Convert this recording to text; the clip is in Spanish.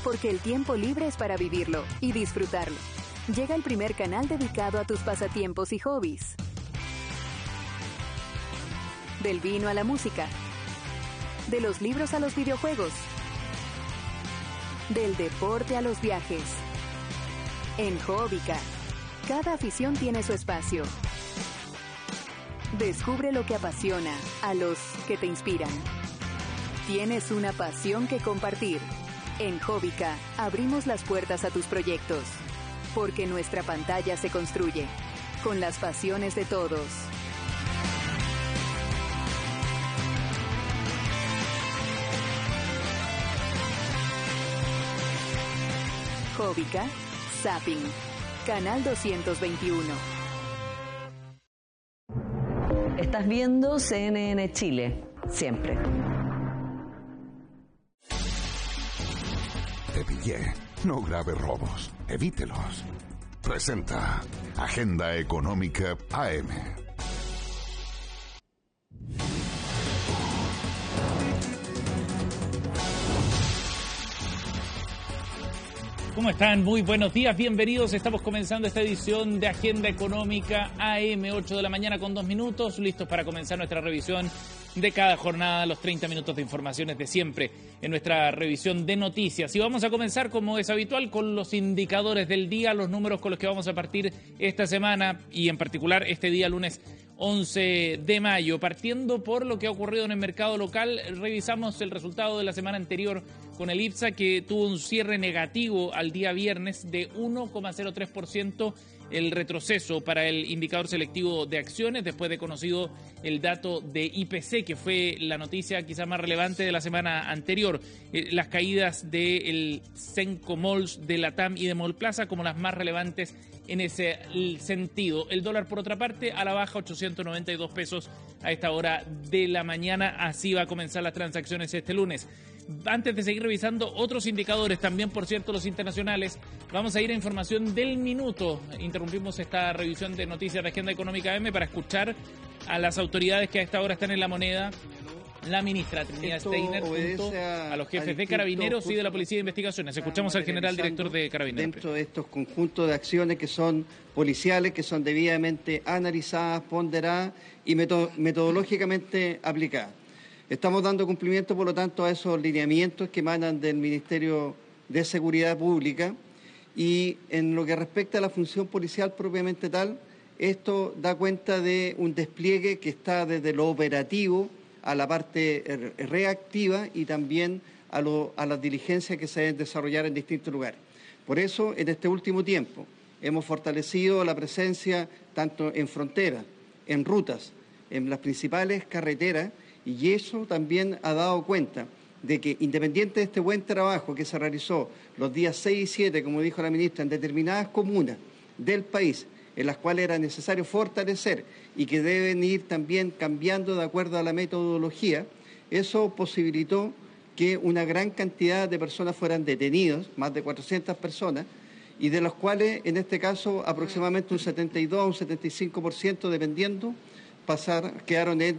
porque el tiempo libre es para vivirlo y disfrutarlo. Llega el primer canal dedicado a tus pasatiempos y hobbies. Del vino a la música. De los libros a los videojuegos. Del deporte a los viajes. En Hobbica, cada afición tiene su espacio. Descubre lo que apasiona a los que te inspiran. Tienes una pasión que compartir. En Hobbica abrimos las puertas a tus proyectos, porque nuestra pantalla se construye con las pasiones de todos. Hobbica, Zapping, Canal 221. Estás viendo CNN Chile, siempre. Te pillé. No grave robos. Evítelos. Presenta Agenda Económica AM. ¿Cómo están? Muy buenos días, bienvenidos. Estamos comenzando esta edición de Agenda Económica AM, 8 de la mañana con 2 minutos, listos para comenzar nuestra revisión de cada jornada, los 30 minutos de informaciones de siempre en nuestra revisión de noticias. Y vamos a comenzar, como es habitual, con los indicadores del día, los números con los que vamos a partir esta semana y en particular este día, lunes 11 de mayo. Partiendo por lo que ha ocurrido en el mercado local, revisamos el resultado de la semana anterior con el IPSA, que tuvo un cierre negativo al día viernes de 1,03%, el retroceso para el indicador selectivo de acciones, después de conocido el dato de IPC, que fue la noticia quizá más relevante de la semana anterior. Las caídas del Cenco Malls, de Latam y de Mallplaza como las más relevantes en ese sentido. El dólar, por otra parte, a la baja, 892 pesos a esta hora de la mañana. Así va a comenzar las transacciones este lunes. Antes de seguir revisando otros indicadores, también por cierto los internacionales, vamos a ir a información del minuto. Interrumpimos esta revisión de noticias de Agenda Económica M para escuchar a las autoridades que a esta hora están en la moneda, la ministra Trinidad Steiner, junto a los jefes de Carabineros y de la Policía de Investigaciones. Escuchamos al general director de Carabineros. Dentro de estos conjuntos de acciones que son policiales, que son debidamente analizadas, ponderadas y metodológicamente aplicadas. Estamos dando cumplimiento, por lo tanto, a esos lineamientos que emanan del Ministerio de Seguridad Pública, y en lo que respecta a la función policial propiamente tal, esto da cuenta de un despliegue que está desde lo operativo a la parte reactiva y también a las diligencias que se deben desarrollar en distintos lugares. Por eso, en este último tiempo, hemos fortalecido la presencia tanto en fronteras, en rutas, en las principales carreteras, y eso también ha dado cuenta de que, independiente de este buen trabajo que se realizó los días 6 y 7, como dijo la ministra, en determinadas comunas del país, en las cuales era necesario fortalecer y que deben ir también cambiando de acuerdo a la metodología, eso posibilitó que una gran cantidad de personas fueran detenidas, más de 400 personas, y de los cuales, en este caso, aproximadamente un 72 o un 75%, dependiendo, quedaron en